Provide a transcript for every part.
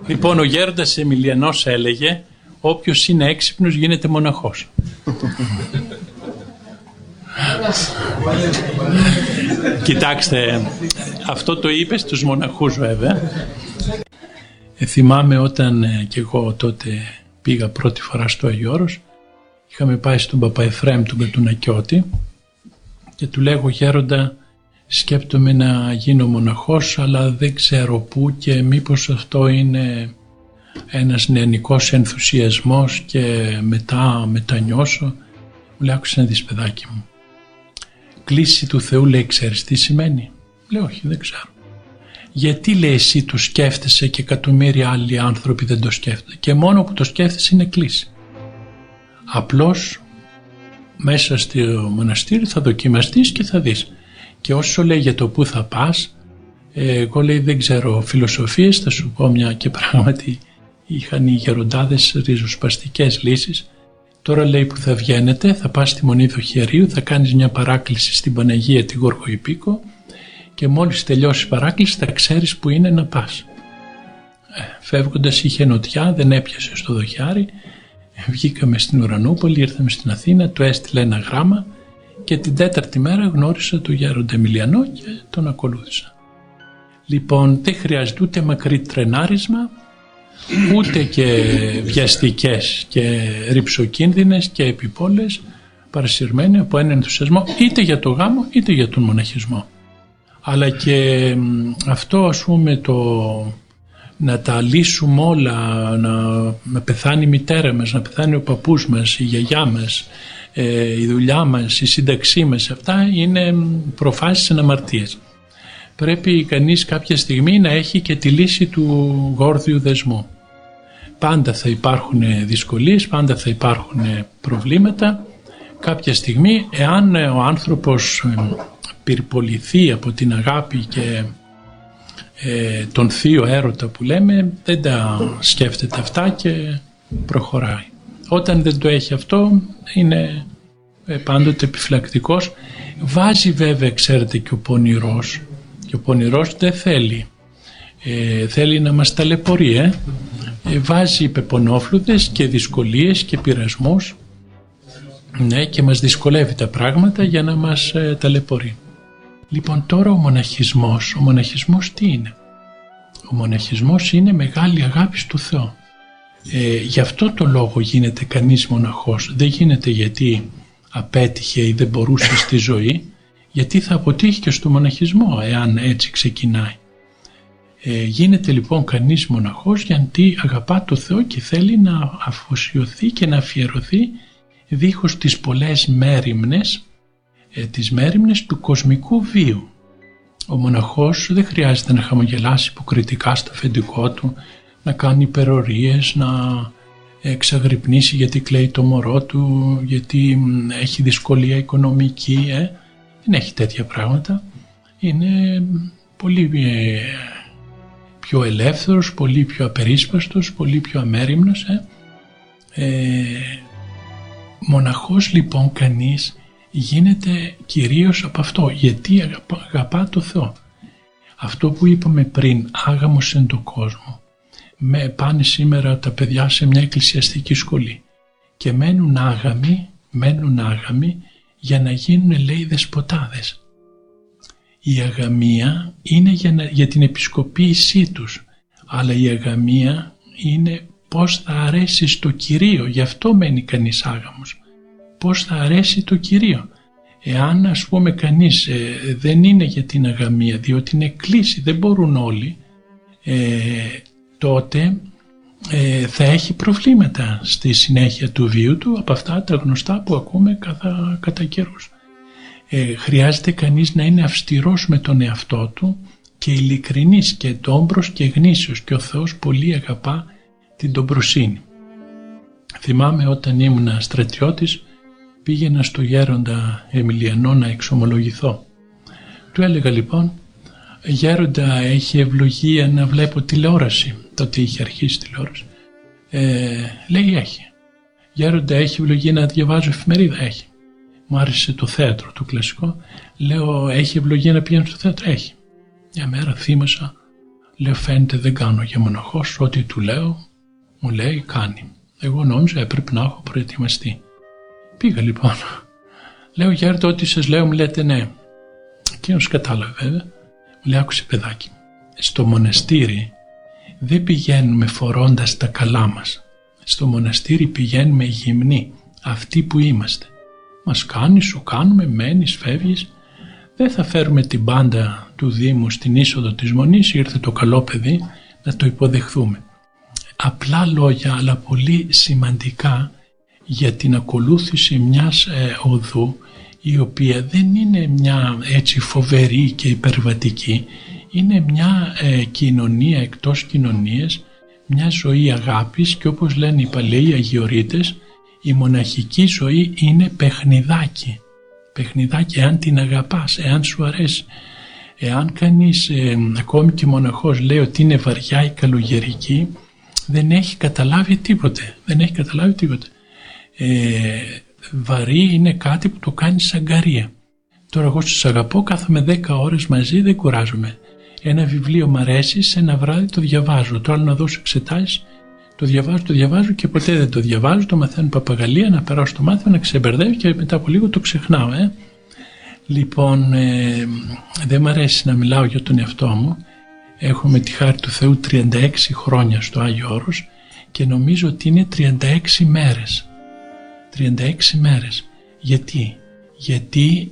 Λοιπόν, ο γέροντας Εμιλιανός έλεγε, όποιος είναι έξυπνος γίνεται μοναχός. Κοιτάξτε, αυτό το είπε στους μοναχούς βέβαια. Θυμάμαι όταν και εγώ τότε πήγα πρώτη φορά στο Άγιο Όρος, είχαμε πάει στον Παπαεφραίμ του Κατουνακιώτη και του λέγω, γέροντα, σκέπτομαι να γίνω μοναχός, αλλά δεν ξέρω πού και μήπως αυτό είναι ένας νεανικός ενθουσιασμός και μετά μετανιώσω. Μου λέει, άκουσε να δεις, παιδάκι μου, κλίση του Θεού, λέει, ξέρεις τι σημαίνει? Λέω, όχι, δεν ξέρω. Γιατί, λέει, εσύ το σκέφτεσαι και εκατομμύρια άλλοι άνθρωποι δεν το σκέφτονται? Και μόνο που το σκέφτεσαι είναι κλίση. Απλώς μέσα στο μοναστήρι θα δοκιμαστείς και θα δεις. Και όσο λέει για το που θα πας, εγώ, λέει, δεν ξέρω φιλοσοφίες, θα σου πω μια, και πράγματι είχαν οι γεροντάδες ριζοσπαστικές λύσεις. Τώρα, λέει, που θα βγαίνετε, θα πας στη Μονή Δοχειαρίου, θα κάνεις μια παράκληση στην Παναγία την Γοργοϊππίκο και μόλις τελειώσει η παράκληση θα ξέρεις που είναι να πας. Φεύγοντας είχε νοτιά, δεν έπιασε στο δοχιάρι, βγήκαμε στην Ουρανούπολη, ήρθαμε στην Αθήνα, του έστειλε ένα γράμμα και την τέταρτη μέρα γνώρισα τον γέροντα Εμιλιανό και τον ακολούθησα. Λοιπόν, δεν χρειάζεται ούτε μακρύ τρενάρισμα, ούτε και βιαστικές και ρυψοκίνδυνες και επιπόλες, παρασυρμένοι από έναν ενθουσιασμό είτε για το γάμο είτε για τον μοναχισμό. Αλλά και αυτό, ας πούμε, να τα λύσουμε όλα, να πεθάνει η μητέρα μας, να πεθάνει ο παππούς μας, η γιαγιά μας, η δουλειά μας, η σύνταξή μας, αυτά είναι προφάσεις εν αμαρτίες. Πρέπει κανείς κάποια στιγμή να έχει και τη λύση του γόρδιου δεσμού. Πάντα θα υπάρχουν δυσκολίες, πάντα θα υπάρχουν προβλήματα. Κάποια στιγμή, εάν ο άνθρωπος πυρποληθεί από την αγάπη και τον θείο έρωτα που λέμε, δεν τα σκέφτεται αυτά και προχωράει. Όταν δεν το έχει αυτό, είναι πάντοτε επιφυλακτικός. Βάζει βέβαια, ξέρετε, και ο πονηρός. Και ο πονηρός δεν θέλει. Θέλει να μας ταλαιπωρεί. Βάζει πεπονόφλουδες και δυσκολίες και πειρασμούς, ναι, και μας δυσκολεύει τα πράγματα για να μας ταλαιπωρεί. Λοιπόν, τώρα ο μοναχισμός τι είναι? Ο μοναχισμός είναι μεγάλη αγάπη στο Θεό. Γι' αυτό το λόγο γίνεται κανείς μοναχός. Δεν γίνεται γιατί απέτυχε ή δεν μπορούσε στη ζωή, γιατί θα αποτύχει και στο μοναχισμό εάν έτσι ξεκινάει. Γίνεται λοιπόν κανείς μοναχός γιατί αγαπά το Θεό και θέλει να αφοσιωθεί και να αφιερωθεί δίχως τις πολλές μέριμνες, τις μέριμνες του κοσμικού βίου. Ο μοναχός δεν χρειάζεται να χαμογελάσει υποκριτικά στο αφεντικό του, να κάνει υπερορίες, να εξαγρυπνήσει γιατί κλαίει το μωρό του, γιατί έχει δυσκολία οικονομική. Δεν έχει τέτοια πράγματα. Είναι πολύ πιο ελεύθερος, πολύ πιο απερίσπαστος, πολύ πιο αμέριμνος. Μοναχός λοιπόν κανείς γίνεται κυρίως από αυτό, γιατί αγαπά το Θεό. Αυτό που είπαμε πριν, άγαμος εν το κόσμο. Πάνε σήμερα τα παιδιά σε μια εκκλησιαστική σχολή και μένουν άγαμοι για να γίνουν, λέει, δεσποτάδες. Η αγαμία είναι για την επισκοπήησή τους, αλλά η αγαμία είναι πώς θα αρέσει στο Κυρίο. Γι' αυτό μένει κανείς άγαμος. Πώς θα αρέσει το Κυρίο. Εάν, ας πούμε, κανείς δεν είναι για την αγαμία, διότι είναι κλίση, δεν μπορούν όλοι, τότε θα έχει προβλήματα στη συνέχεια του βίου του, από αυτά τα γνωστά που ακούμε κατά καιρούς. Χρειάζεται κανείς να είναι αυστηρός με τον εαυτό του και ειλικρινής και τόμπρος και γνήσιος, και ο Θεός πολύ αγαπά την τομπροσύνη. Θυμάμαι όταν ήμουν στρατιώτης, πήγαινα στο γέροντα Εμιλιανό να εξομολογηθώ. Του έλεγα λοιπόν, γέροντα, έχει ευλογία να βλέπω τηλεόραση? Τότε είχε αρχίσει τηλεόραση. Λέει, έχει. Γέροντα, έχει ευλογία να διαβάζω εφημερίδα? Έχει. Μου άρεσε το θέατρο, το κλασικό. Λέω, έχει ευλογία να πηγαίνω στο θέατρο? Έχει. Μια μέρα θύμασα, Λέω φαίνεται δεν κάνω για μοναχός, ό,τι του λέω μου λέει κάνει. Εγώ νόμιζα έπρεπε να έχω προετοιμαστεί. Πήγα λοιπόν. Λέω Γέροντα ό,τι σας λέω μου λέτε ναι. Εκείνος κατάλαβε βέβαια. Μου λέει άκουσε παιδάκι. Στο μοναστήρι δεν πηγαίνουμε φορώντας τα καλά μας. Στο μοναστήρι πηγαίνουμε γυμνοί, αυτοί που είμαστε. Μας κάνεις, σου κάνουμε, μένεις, φεύγεις. Δεν θα φέρουμε την μπάντα του Δήμου στην είσοδο της Μονής, ήρθε το καλό παιδί, να το υποδεχθούμε. Απλά λόγια, αλλά πολύ σημαντικά για την ακολούθηση μιας οδού, η οποία δεν είναι μια έτσι φοβερή και υπερβατική, είναι μια κοινωνία εκτός κοινωνίας, μια ζωή αγάπης και όπως λένε οι παλαιοί αγιορείτες, η μοναχική ζωή είναι παιχνιδάκι. Παιχνιδάκι, εάν την αγαπάς, εάν σου αρέσει. Εάν κανείς, ακόμη και μοναχός, λέει ότι είναι βαριά ή καλογερική, δεν έχει καταλάβει τίποτε. Δεν έχει καταλάβει τίποτε. Βαρύ είναι κάτι που το κάνει σαγκαρία. Τώρα εγώ σας αγαπώ, κάθομαι 10 ώρες μαζί, δεν κουράζομαι. Ένα βιβλίο μ' αρέσει, σε ένα βράδυ το διαβάζω. Το άλλο να δώσω εξετάσεις, το διαβάζω και ποτέ δεν το διαβάζω. Το μαθαίνω παπαγαλία, να περάσω το μάθημα, να ξεμπερδεύει και μετά από λίγο το ξεχνάω. Λοιπόν, δεν μ' αρέσει να μιλάω για τον εαυτό μου. Έχω με τη χάρη του Θεού 36 χρόνια στο Άγιο Όρος και νομίζω ότι είναι 36 μέρες. 36 μέρες. Γιατί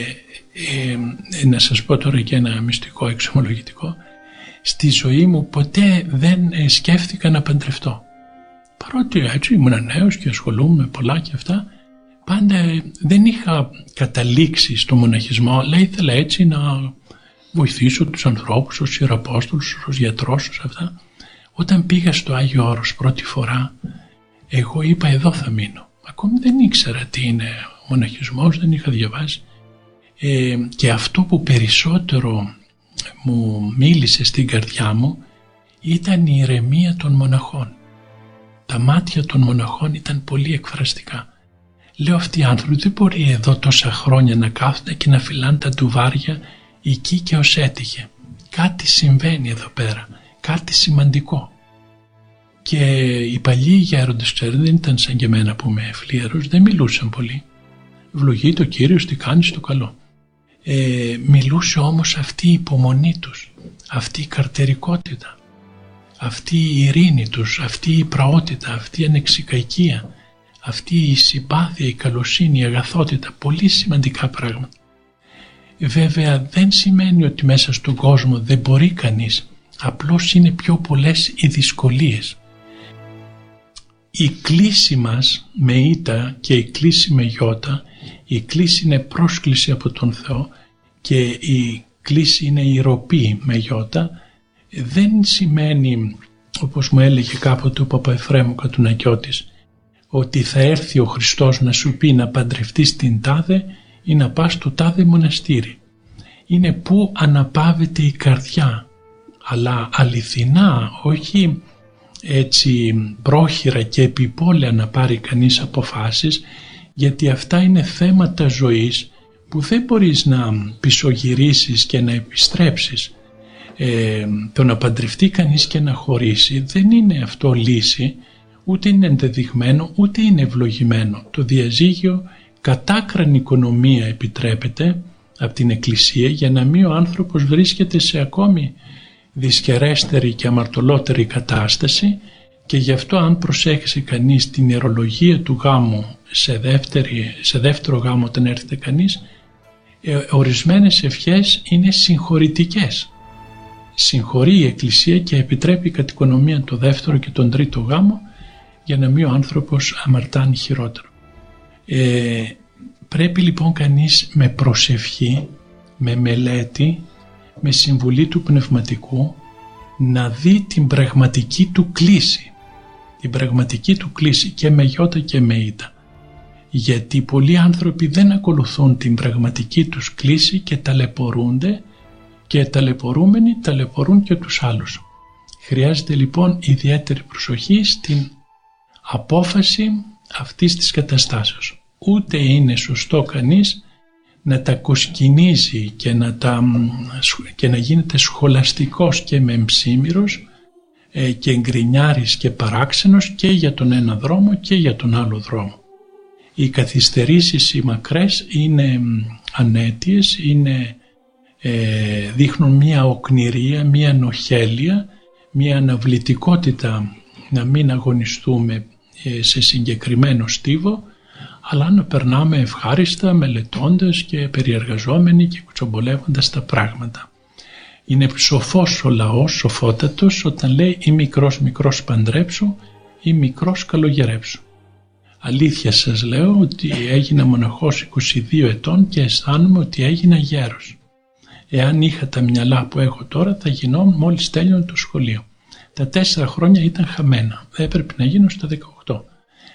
να σας πω τώρα και ένα μυστικό εξομολογητικό, στη ζωή μου ποτέ δεν σκέφτηκα να παντρευτώ. Παρότι έτσι ήμουν νέος και ασχολούμαι με πολλά και αυτά, πάντα δεν είχα καταλήξει στο μοναχισμό, αλλά ήθελα έτσι να βοηθήσω τους ανθρώπους, ως ιεραπόστολος, ως γιατρός, ως αυτά. Όταν πήγα στο Άγιο Όρος πρώτη φορά, εγώ είπα εδώ θα μείνω. Ακόμη δεν ήξερα τι είναι ο μοναχισμός, δεν είχα διαβάσει. Και αυτό που περισσότερο μου μίλησε στην καρδιά μου ήταν η ηρεμία των μοναχών. Τα μάτια των μοναχών ήταν πολύ εκφραστικά. Λέω αυτοί οι άνθρωποι δεν μπορεί εδώ τόσα χρόνια να κάθονται και να φυλάνε τα ντουβάρια εκεί και ως έτυχε. Κάτι συμβαίνει εδώ πέρα, κάτι σημαντικό. Και οι παλιοί γέροντες, ξέρετε, δεν ήταν σαν και εμένα που είμαι φλίαρος, δεν μιλούσαν πολύ. Ευλογεί το Κύριος, τι κάνεις το καλό. Μιλούσε όμως αυτή η υπομονή τους, αυτή η καρτερικότητα, αυτή η ειρήνη τους, αυτή η πραότητα, αυτή η ανεξικακία, αυτή η συμπάθεια, η καλοσύνη, η αγαθότητα, πολύ σημαντικά πράγματα. Βέβαια δεν σημαίνει ότι μέσα στον κόσμο δεν μπορεί κανείς, απλώς είναι πιο πολλές οι δυσκολίες. Η κλίση μας με ήτα και η κλίση με γιώτα, η κλίση είναι πρόσκληση από τον Θεό και η κλίση είναι η ροπή με γιώτα, δεν σημαίνει, όπως μου έλεγε κάποτε ο Παπαεφρέμ ο Κατουνακιώτης, ότι θα έρθει ο Χριστός να σου πει να παντρευτείς την τάδε ή να πας στο τάδε μοναστήρι. Είναι που αναπαύεται η καρδιά, αλλά αληθινά, όχι έτσι πρόχειρα και επιπόλαια να πάρει κανείς αποφάσεις, γιατί αυτά είναι θέματα ζωής που δεν μπορείς να πισωγυρίσεις και να επιστρέψεις. Το να παντρευτεί κανείς και να χωρίσει δεν είναι αυτό λύση, ούτε είναι ενδεδειγμένο, ούτε είναι ευλογημένο. Το διαζύγιο κατάκρανη οικονομία επιτρέπεται από την Εκκλησία για να μην ο άνθρωπος βρίσκεται σε ακόμη δυσχερέστερη και αμαρτωλότερη κατάσταση, και γι' αυτό αν προσέξει κανείς την ιερολογία του γάμου σε δεύτερο γάμο όταν έρχεται κανείς, ορισμένες ευχές είναι συγχωρητικές. Συγχωρεί η Εκκλησία και επιτρέπει κατ' οικονομία το δεύτερο και τον τρίτο γάμο για να μην ο άνθρωπος αμαρτάνει χειρότερο. Πρέπει λοιπόν κανείς με προσευχή, με μελέτη, με συμβουλή του πνευματικού να δει την πραγματική του κλίση. Την πραγματική του κλίση και με γιώτα και με ήτα. Γιατί πολλοί άνθρωποι δεν ακολουθούν την πραγματική τους κλίση και ταλαιπωρούνται, και ταλαιπωρούμενοι ταλαιπωρούν και τους άλλους. Χρειάζεται λοιπόν ιδιαίτερη προσοχή στην απόφαση αυτής της καταστάσεως. Ούτε είναι σωστό κανείς να τα κουσκινίζει και να γίνεται σχολαστικός και μεμψίμυρος και γκρινιάρης και παράξενος και για τον ένα δρόμο και για τον άλλο δρόμο. Οι καθυστερήσεις οι μακρές είναι ανέτειες, δείχνουν μια οκνηρία, μια νοχέλεια, μια αναβλητικότητα να μην αγωνιστούμε σε συγκεκριμένο στίβο, αλλά να περνάμε ευχάριστα μελετώντας και περιεργαζόμενοι και κουτσομπολεύοντας τα πράγματα. Είναι σοφός ο λαός, σοφότατος, όταν λέει «Ή μικρός παντρέψου, ή μικρός καλογερέψου». Αλήθεια σας λέω ότι έγινα μοναχός 22 ετών και αισθάνομαι ότι έγινα γέρος. Εάν είχα τα μυαλά που έχω τώρα θα γινόμουν μόλις τέλειωνε το σχολείο. Τα 4 χρόνια ήταν χαμένα, έπρεπε να γίνω στα 18.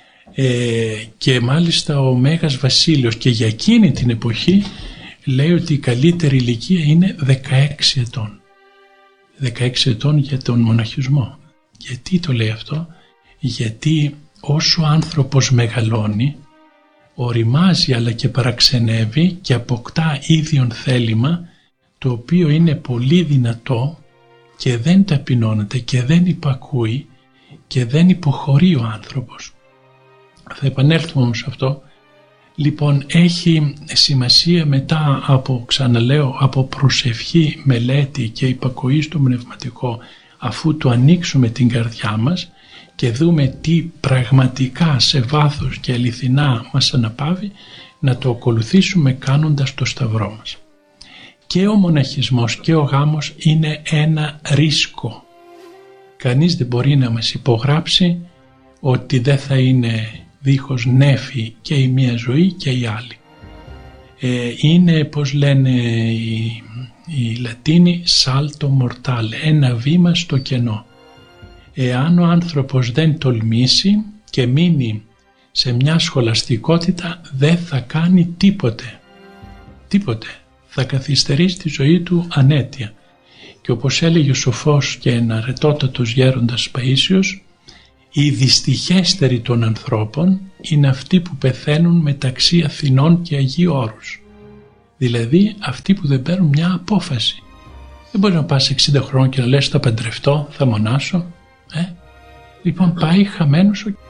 Και μάλιστα ο Μέγας Βασίλειος και για εκείνη την εποχή λέει ότι η καλύτερη ηλικία είναι 16 ετών. 16 ετών για τον μοναχισμό. Γιατί το λέει αυτό? Γιατί όσο ο άνθρωπος μεγαλώνει, οριμάζει αλλά και παραξενεύει και αποκτά ίδιον θέλημα, το οποίο είναι πολύ δυνατό και δεν ταπεινώνεται και δεν υπακούει και δεν υποχωρεί ο άνθρωπος. Θα επανέλθουμε όμως σε αυτό. Λοιπόν, έχει σημασία μετά από, ξαναλέω, από προσευχή, μελέτη και υπακοή στο πνευματικό, αφού το ανοίξουμε την καρδιά μας και δούμε τι πραγματικά σε βάθος και αληθινά μας αναπαύει, να το ακολουθήσουμε κάνοντας το σταυρό μας. Και ο μοναχισμός και ο γάμος είναι ένα ρίσκο. Κανείς δεν μπορεί να μας υπογράψει ότι δεν θα είναι δίχως νέφη και η μία ζωή και η άλλη. Είναι, πώς λένε οι Λατίνοι, salto mortale, ένα βήμα στο κενό. Εάν ο άνθρωπος δεν τολμήσει και μείνει σε μια σχολαστικότητα, δεν θα κάνει τίποτε. Θα καθυστερήσει τη ζωή του ανέτεια. Και όπως έλεγε ο σοφός και εναρετότατος γέροντας Παΐσιος, οι δυστυχέστεροι των ανθρώπων είναι αυτοί που πεθαίνουν μεταξύ Αθηνών και Αγίου Όρους. Δηλαδή αυτοί που δεν παίρνουν μια απόφαση. Δεν μπορεί να πας 60 χρόνια και να λες θα παντρευτώ, θα μονάσω. Λοιπόν, πάει χαμένος